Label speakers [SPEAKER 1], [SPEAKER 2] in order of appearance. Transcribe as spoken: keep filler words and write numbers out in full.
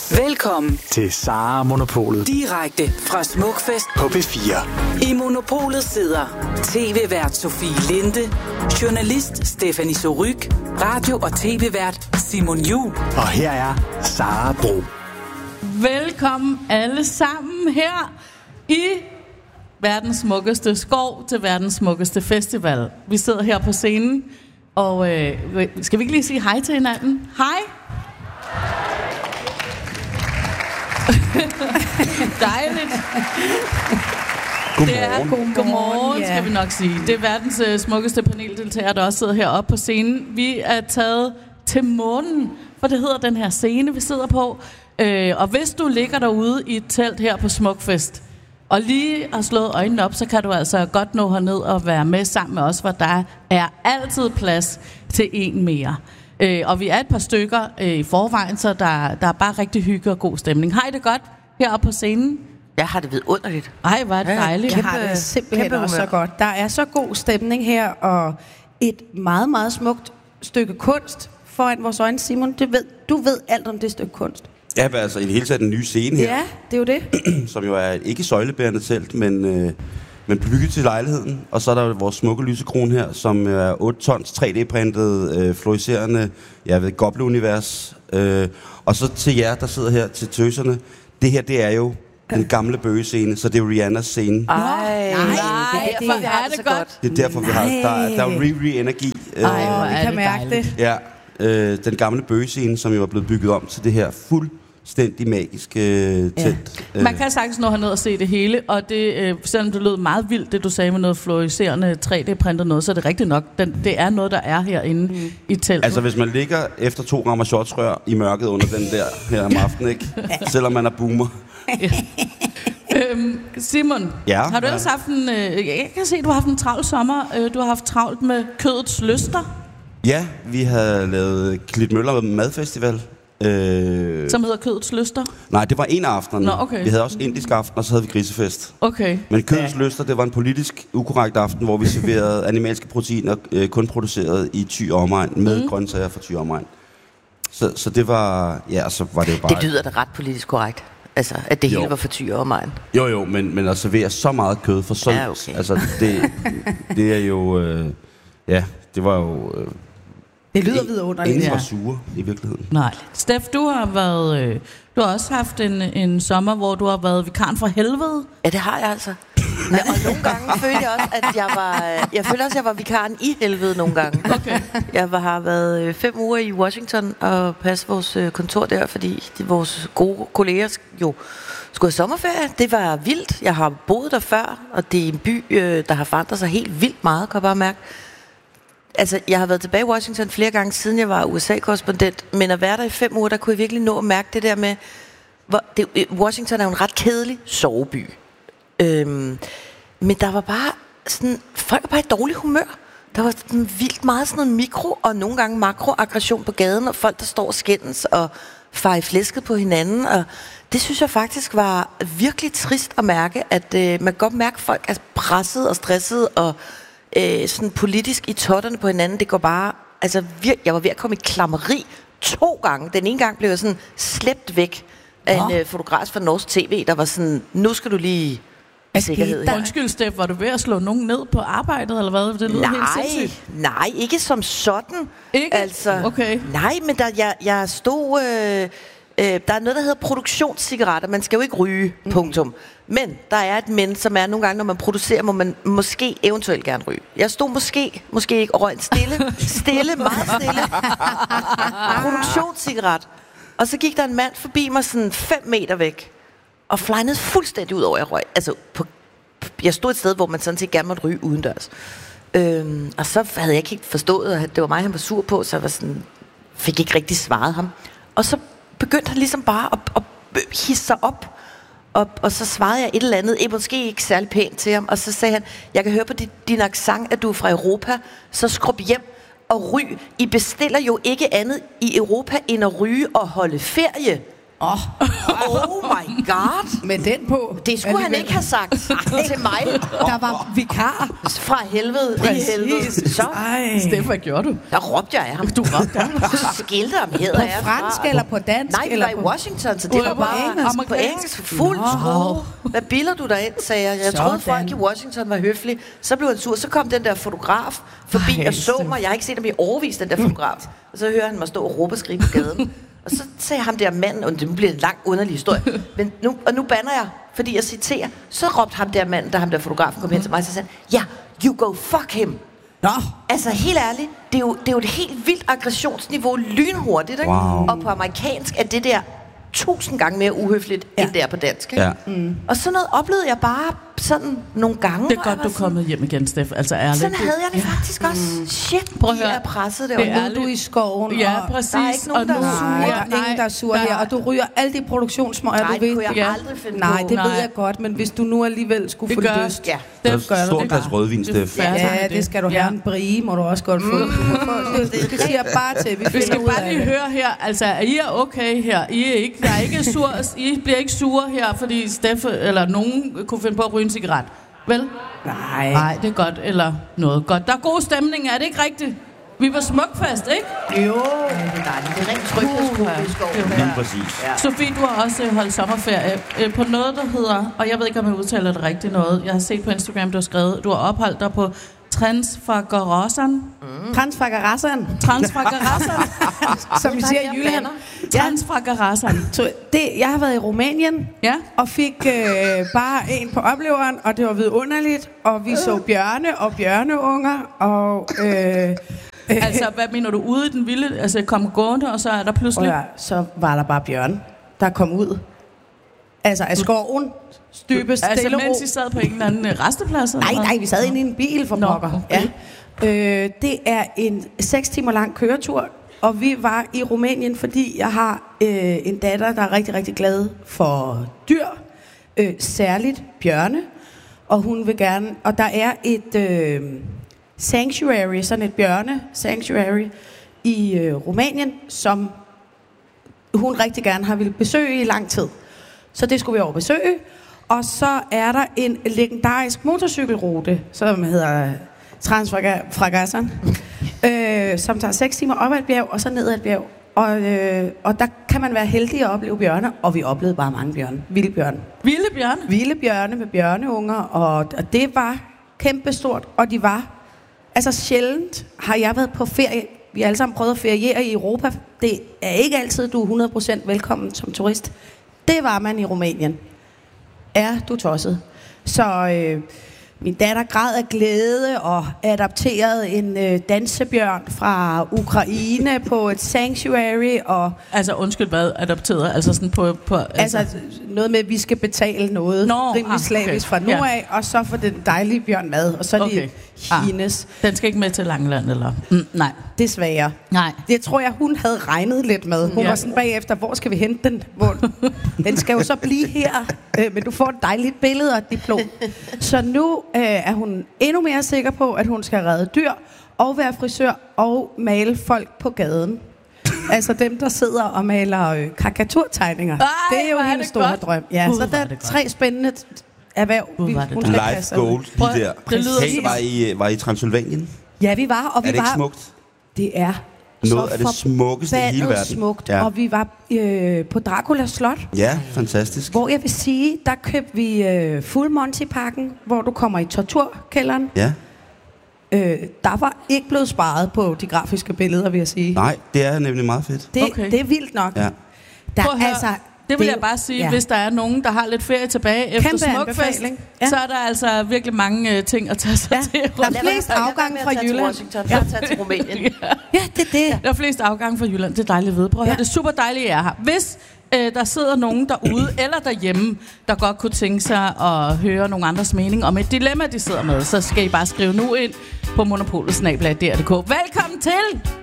[SPEAKER 1] Velkommen
[SPEAKER 2] til Sara Monopolet.
[SPEAKER 1] Direkte fra Smukfest
[SPEAKER 2] på P fire.
[SPEAKER 1] I Monopolet sidder tv-vært Sofie Linde, journalist Stephanie Surrugue, radio- og tv-vært Simon Juhl.
[SPEAKER 2] Og her er Sara Bro.
[SPEAKER 3] Velkommen alle sammen her i verdens smukkeste skov til verdens smukkeste festival. Vi sidder her på scenen, og øh, skal vi ikke lige sige hej til hinanden? Hej! Dejligt.
[SPEAKER 2] Godmorgen.
[SPEAKER 3] Det er, godmorgen, godmorgen skal vi nok sige. Det er verdens uh, smukkeste paneldeltagere, der også sidder heroppe på scenen. Vi er taget til månen, for det hedder den her scene, vi sidder på. Uh, og hvis du ligger derude i et telt her på Smukfest, og lige har slået øjnene op, så kan du altså godt nå herned og være med sammen med os, for der er altid plads til en mere. Uh, og vi er et par stykker uh, i forvejen, så der, der er bare rigtig hygge og god stemning. Har I det godt heroppe på scenen?
[SPEAKER 4] Jeg har det vidunderligt.
[SPEAKER 3] Ej, hvor er det dejligt.
[SPEAKER 5] Jeg har det simpelthen også så godt. Der er så god stemning her, og et meget, meget smukt stykke kunst foran vores øjne. Simon, det ved, du ved alt om det stykke kunst.
[SPEAKER 6] Ja, altså i det hele taget en ny scene her.
[SPEAKER 5] Ja, det er jo det.
[SPEAKER 6] Som jo er ikke søjlebærende telt, men, øh, men bygget til lejligheden. Og så er der vores smukke lysekrone her, som er otte tons tre D-printet, øh, fluorescerende, jeg ved, Goble-univers. Øh, og så til jer, der sidder her, til tøserne. Det her, det er jo den gamle bøgescene, så det er Rihannas scene.
[SPEAKER 4] Ej, nej,
[SPEAKER 3] nej,
[SPEAKER 4] det er derfor, vi har det så godt.
[SPEAKER 6] Det er derfor, vi har, der, der er jo Riri-energi.
[SPEAKER 3] Ej, hvor
[SPEAKER 5] vi
[SPEAKER 3] er
[SPEAKER 5] kan
[SPEAKER 3] det
[SPEAKER 5] mærke
[SPEAKER 3] dejligt.
[SPEAKER 5] det.
[SPEAKER 6] Ja, øh, den gamle bøgescene, som jo er blevet bygget om til det her fuldstændig magiske øh, telt.
[SPEAKER 3] Ja. Man kan sagtens nå herned og se det hele, og det, øh, selvom det lød meget vildt, det du sagde med noget fluorescerende tre D-printet noget, så er det rigtigt nok. Den, det er noget, der er herinde mm. i teltet.
[SPEAKER 6] Altså, hvis man ligger efter to rammer shortsrør i mørket under den der her om aftenen, ikke? Selvom man er boomer.
[SPEAKER 3] Ja. øhm, Simon,
[SPEAKER 6] ja,
[SPEAKER 3] har du ellers
[SPEAKER 6] ja.
[SPEAKER 3] haft en... Øh, jeg kan se, at du har haft en travl sommer. Øh, du har haft travlt med kødets lyster.
[SPEAKER 6] Ja, vi havde lavet Klitmøller Madfestival. Øh...
[SPEAKER 3] Som hedder kødets lyster?
[SPEAKER 6] Nej, det var en af aftenerne.
[SPEAKER 3] Nå, okay.
[SPEAKER 6] Vi havde også indisk aften, og så havde vi grisefest.
[SPEAKER 3] Okay.
[SPEAKER 6] Men kødets ja. lyster, det var en politisk ukorrekt aften, hvor vi serverede animalske proteiner, øh, kun produceret i Thy og omegn, med mm. grøntsager fra Thy og omegn. Så, så det var... Ja, så var det jo bare...
[SPEAKER 4] Det lyder da ret politisk korrekt. Altså, at det
[SPEAKER 6] jo.
[SPEAKER 4] hele var for Thy og omegn.
[SPEAKER 6] Jo, jo, men, men at servere så meget kød for så...
[SPEAKER 4] Ja, okay.
[SPEAKER 6] Altså, det, det er jo... Øh, ja, det var jo... Øh,
[SPEAKER 5] Det lyder vidunderligt.
[SPEAKER 6] Ingen var
[SPEAKER 3] Ja.
[SPEAKER 6] sure, i virkeligheden.
[SPEAKER 3] Nej. Steff, du har været... Øh, du har også haft en, en sommer, hvor du har været vikaren fra helvede.
[SPEAKER 4] Ja, det har jeg altså. Ja, og nogle gange følte jeg også, at jeg var... Jeg følte også, at jeg var vikaren i helvede nogle gange.
[SPEAKER 3] Okay.
[SPEAKER 4] Jeg var, har været fem uger i Washington og passet vores kontor der, fordi de, vores gode kolleger jo skulle have sommerferie. Det var vildt. Jeg har boet der før, og det er en by, der har forandret sig helt vildt meget, kan jeg bare mærke. Altså, jeg har været tilbage i Washington flere gange, siden jeg var U S A-korrespondent, men at være der i fem uger, der kunne jeg virkelig nå at mærke det der med, hvor det, Washington er jo en ret kedelig soveby. Øhm, men der var bare sådan, folk var bare i dårlig humør. Der var sådan vildt meget sådan noget mikro, og nogle gange makroaggression på gaden, og folk, der står og skændes og farer i flæsket på hinanden, og det synes jeg faktisk var virkelig trist at mærke, at øh, man kan godt mærke, at folk er presset og stresset, og Øh, sådan politisk i totterne på hinanden. Det går bare, altså vir- jeg var ved at komme i klammeri to gange. Den ene gang blev jeg sådan slæbt væk af en øh, fotograf fra Norsk T V, der var sådan, nu skal du lige have sikkerhed her.
[SPEAKER 3] Undskyld, Steff, var du ved at slå nogen ned på arbejdet, eller hvad? Det lyder helt
[SPEAKER 4] Nej,
[SPEAKER 3] sindssygt.
[SPEAKER 4] nej, ikke som sådan.
[SPEAKER 3] Ikke?
[SPEAKER 4] Altså,
[SPEAKER 3] Okay.
[SPEAKER 4] Nej, men der, jeg, jeg stod... Øh, øh, der er noget, der hedder produktionscigaretter. Man skal jo ikke ryge, mm. punktum. Men der er et men, som er nogle gange, når man producerer, må man måske eventuelt gerne ryge. Jeg stod måske, måske ikke, og røg en stille, stille, meget stille produktionscigaret. Og så gik der en mand forbi mig sådan fem meter væk, og flejnede fuldstændig ud over, jeg røg. Altså, på, jeg stod et sted, hvor man sådan set gerne måtte ryge udendørs. Øhm, og så havde jeg ikke helt forstået, at det var mig, han var sur på, så jeg var sådan, fik ikke rigtig svaret ham. Og så begyndte han ligesom bare at, at hisse sig op. Og, og så svarede jeg et eller andet, måske ikke særlig pænt til ham, og så sagde han, jeg kan høre på din, din accent, at du er fra Europa, så skrub hjem og ryg. I bestiller jo ikke andet i Europa, end at ryge og holde ferie.
[SPEAKER 3] Åh, oh.
[SPEAKER 4] Oh my god.
[SPEAKER 5] Med den på.
[SPEAKER 4] Det skulle han ikke have sagt til mig.
[SPEAKER 5] Der var vikar.
[SPEAKER 4] Fra helvede i helvede. Så.
[SPEAKER 3] Steff, hvad gjorde du?
[SPEAKER 4] Der råbte jeg af ham.
[SPEAKER 3] Du råbte af ham.
[SPEAKER 4] Så skilte ham hedder
[SPEAKER 5] På
[SPEAKER 4] jeg.
[SPEAKER 5] fransk eller på dansk?
[SPEAKER 4] Nej, vi
[SPEAKER 5] eller
[SPEAKER 4] var i
[SPEAKER 5] på...
[SPEAKER 4] Washington, så det var bare
[SPEAKER 5] engelsk.
[SPEAKER 4] på engelsk. Fuld skrue. Hvad bilder du dig ind, sagde jeg. Jeg troede, folk i Washington var høflige. Så blev han sur. Så kom den der fotograf forbi og så mig. Jeg har ikke set ham i overvis, den der fotograf. Og så hører han mig stå og råbe og skrige på gaden. Og så sagde ham der manden, og det bliver en lang underlig historie, men nu, og nu banner jeg, fordi jeg citerer, så råbte ham der manden, da ham der fotografen kom hen til mig, så sagde han, ja, you go fuck him.
[SPEAKER 5] Nå.
[SPEAKER 4] Altså helt ærligt, det er jo, det er jo et helt vildt aggressionsniveau, lynhurtigt, ikke?
[SPEAKER 6] Wow.
[SPEAKER 4] Og på amerikansk er det der tusind gange mere uhøfligt, ja. end det er på dansk, ikke?
[SPEAKER 6] Ja.
[SPEAKER 4] Mm. Og sådan noget oplevede jeg bare sådan nogle gange.
[SPEAKER 3] Det er godt, du er kommet hjem igen, Steff. Altså ærligt.
[SPEAKER 4] Sådan havde jeg det faktisk også. Shit,
[SPEAKER 3] prøv at
[SPEAKER 4] de
[SPEAKER 3] høre.
[SPEAKER 4] er presset
[SPEAKER 3] Det
[SPEAKER 4] derovre.
[SPEAKER 3] er
[SPEAKER 5] Nu er du i skoven.
[SPEAKER 3] Ja,
[SPEAKER 5] og
[SPEAKER 3] præcis.
[SPEAKER 4] der er ikke nogen,
[SPEAKER 3] og
[SPEAKER 4] der
[SPEAKER 3] nu,
[SPEAKER 4] er sure.
[SPEAKER 5] Nej, der er
[SPEAKER 3] nej,
[SPEAKER 5] ingen, der er sur
[SPEAKER 3] der-
[SPEAKER 5] her. Og du ryger alle de produktionsmøger,
[SPEAKER 4] Nej,
[SPEAKER 5] du ved.
[SPEAKER 4] det kunne jeg
[SPEAKER 3] Ja.
[SPEAKER 4] aldrig finde
[SPEAKER 5] Nej,
[SPEAKER 4] på.
[SPEAKER 5] det
[SPEAKER 3] Nej.
[SPEAKER 5] ved jeg godt, men hvis du nu alligevel skulle
[SPEAKER 3] Det
[SPEAKER 5] få
[SPEAKER 3] gør-
[SPEAKER 5] lyst.
[SPEAKER 4] Ja.
[SPEAKER 6] Der er
[SPEAKER 3] Det
[SPEAKER 6] et
[SPEAKER 3] gør du.
[SPEAKER 6] stort
[SPEAKER 3] Det
[SPEAKER 6] glas
[SPEAKER 3] gør-
[SPEAKER 6] rødvin, Steff.
[SPEAKER 3] Ja,
[SPEAKER 5] Ja, det skal du
[SPEAKER 3] Ja.
[SPEAKER 5] have. En brie må du også godt få. Du må få- Det, det siger jeg bare til. Vi,
[SPEAKER 3] Vi
[SPEAKER 5] finder
[SPEAKER 3] skal
[SPEAKER 5] ud
[SPEAKER 3] bare
[SPEAKER 5] af
[SPEAKER 3] lige
[SPEAKER 5] det.
[SPEAKER 3] høre her, altså, er I er okay her? I er ikke, der er ikke sur, I bliver ikke sure her, fordi Steffe eller nogen kunne finde på at ryge en cigaret. Vel?
[SPEAKER 5] Nej.
[SPEAKER 3] Nej, det er godt, eller noget godt. Der er god stemning, er det ikke rigtigt? Vi var smukfest, ikke?
[SPEAKER 4] Jo, det er dejligt. Det er rent tryghedsskole i skoven.
[SPEAKER 6] Lige præcis.
[SPEAKER 3] Ja. Sofie, du har også holdt sommerferie øh, på noget, der hedder, og jeg ved ikke, om jeg udtaler det rigtigt noget. Jeg har set på Instagram, du har skrevet, du har opholdt dig på Transfagarasan.
[SPEAKER 5] Mm. Transfagarasan.
[SPEAKER 3] Transfagarasan.
[SPEAKER 5] Som vi siger i Jylland.
[SPEAKER 3] Transfagarasan.
[SPEAKER 5] Så det, jeg har været i Rumænien.
[SPEAKER 3] Ja.
[SPEAKER 5] Og fik øh, bare en på opleveren, og det var vidunderligt. Og vi så bjørne og bjørneunger, og... Øh,
[SPEAKER 3] Altså, hvad mener du? Ude i den vilde, altså kom gående, og så er der pludselig...
[SPEAKER 5] og ja, så var der bare bjørn, der kom ud. Altså af skoven, støbe stille
[SPEAKER 3] Altså,
[SPEAKER 5] ro.
[SPEAKER 3] mens I sad på en eller anden øh, resteplads? eller
[SPEAKER 5] Nej,
[SPEAKER 3] hvad?
[SPEAKER 5] nej, vi sad inde i en bil for
[SPEAKER 3] Nå,
[SPEAKER 5] pokker.
[SPEAKER 3] okay.
[SPEAKER 5] Ja. Øh, det er en seks timer lang køretur, og vi var i Rumænien, fordi jeg har øh, en datter, der er rigtig, rigtig glad for dyr, øh, særligt bjørne, og hun vil gerne, og der er et øh, sanctuary, sådan et bjørne sanctuary i øh, Rumænien, som hun rigtig gerne har ville besøge i lang tid. Så det skulle vi over besøge. Og så er der en legendarisk motorcykelrute, som hedder Transfagarasan, øh, som tager seks timer op ad et bjerg, og så ned ad et bjerg. Og, øh, og der kan man være heldig at opleve bjørne, og vi oplevede bare mange bjørne. Vilde bjørne.
[SPEAKER 3] Vilde bjørne?
[SPEAKER 5] Vilde bjørne med bjørneunger, og, og det var kæmpestort, og de var... Altså sjældent har jeg været på ferie. Vi har alle sammen prøvet at feriere i Europa. Det er ikke altid, du er hundrede procent velkommen som turist. Det var man i Rumænien. Er du tosset? Så øh, min datter græd af glæde og adopterede en øh, dansebjørn fra Ukraine på et sanctuary. Og,
[SPEAKER 3] Altså, undskyld, hvad adopteret? Altså sådan på... på altså,
[SPEAKER 5] altså noget med, at vi skal betale noget
[SPEAKER 3] Nå,
[SPEAKER 5] rimelig
[SPEAKER 3] ah,
[SPEAKER 5] slavisk
[SPEAKER 3] okay.
[SPEAKER 5] fra nu
[SPEAKER 3] Ja.
[SPEAKER 5] af, og så får den dejlige bjørn mad, og så er
[SPEAKER 3] Okay.
[SPEAKER 5] det hines.
[SPEAKER 3] ah, den skal ikke med til Langeland, eller? Mm, nej.
[SPEAKER 5] Desværre.
[SPEAKER 3] Nej.
[SPEAKER 5] Det tror jeg, hun havde regnet lidt med. Hun
[SPEAKER 3] Ja.
[SPEAKER 5] var sådan bagefter, hvor skal vi hente den? Hvor... Den skal jo så blive her, øh, men du får et dejligt billede og et diplom. Så nu øh, er hun endnu mere sikker på, at hun skal redde dyr, og være frisør, og male folk på gaden. Altså dem, der sidder og maler øh, karikaturtegninger.
[SPEAKER 3] Ej,
[SPEAKER 5] Det er jo
[SPEAKER 3] hvor er
[SPEAKER 5] hendes
[SPEAKER 3] det
[SPEAKER 5] store
[SPEAKER 3] godt.
[SPEAKER 5] drøm. Ja,
[SPEAKER 3] Gud,
[SPEAKER 5] så
[SPEAKER 3] hvor
[SPEAKER 5] der
[SPEAKER 3] er
[SPEAKER 5] er
[SPEAKER 3] det godt.
[SPEAKER 5] tre spændende erhverv,
[SPEAKER 3] Gud,
[SPEAKER 5] vi,
[SPEAKER 3] hvor er det
[SPEAKER 5] hun
[SPEAKER 3] dejligt.
[SPEAKER 5] skal
[SPEAKER 6] Life
[SPEAKER 5] kaste sig ud.
[SPEAKER 6] gold,
[SPEAKER 3] Prøv-
[SPEAKER 6] lige der.
[SPEAKER 3] det lyder
[SPEAKER 6] Hey,
[SPEAKER 3] som-
[SPEAKER 6] var I, var I i Transylvanien?
[SPEAKER 5] Ja, vi var, og vi
[SPEAKER 6] Er det ikke
[SPEAKER 5] var...
[SPEAKER 6] smukt?
[SPEAKER 5] Det er
[SPEAKER 6] Noget af det smukkeste i hele
[SPEAKER 5] forbandet
[SPEAKER 6] verden.
[SPEAKER 5] smukt.
[SPEAKER 6] Ja.
[SPEAKER 5] Og vi var øh, på Dracula Slot,
[SPEAKER 6] Ja, fantastisk.
[SPEAKER 5] hvor jeg vil sige, der købte vi øh, Full Monty-pakken, hvor du kommer i torturkælderen.
[SPEAKER 6] Ja.
[SPEAKER 5] Øh, der var ikke blevet sparet på de grafiske billeder, vil jeg sige.
[SPEAKER 6] Nej, det er nemlig meget fedt.
[SPEAKER 5] Det,
[SPEAKER 3] Okay.
[SPEAKER 5] det er vildt nok.
[SPEAKER 6] Ja.
[SPEAKER 5] Der,
[SPEAKER 3] Prøv at høre,
[SPEAKER 5] altså,
[SPEAKER 3] det vil
[SPEAKER 5] det-
[SPEAKER 3] jeg bare sige,
[SPEAKER 5] ja.
[SPEAKER 3] hvis der er nogen, der har lidt ferie tilbage efter
[SPEAKER 5] Kæmpe
[SPEAKER 3] Smukfest,
[SPEAKER 5] anbefaling. Ja.
[SPEAKER 3] så er der altså virkelig mange uh, ting at tage sig
[SPEAKER 5] Ja.
[SPEAKER 3] til.
[SPEAKER 5] Der er flest afgange fra Jylland.
[SPEAKER 4] Washington, ja. Tage til Rumænien.
[SPEAKER 5] Ja, det er det.
[SPEAKER 3] Der er flest afgange fra Jylland. Det er dejligt at vide. Prøv at høre,
[SPEAKER 5] Ja.
[SPEAKER 3] det er super dejligt, at I er her. Hvis øh, der sidder nogen derude eller derhjemme, der godt kunne tænke sig at høre nogle andres mening om et dilemma, de sidder med, så skal I bare skrive nu ind på monopolet snabel-a punktum d k. Velkommen til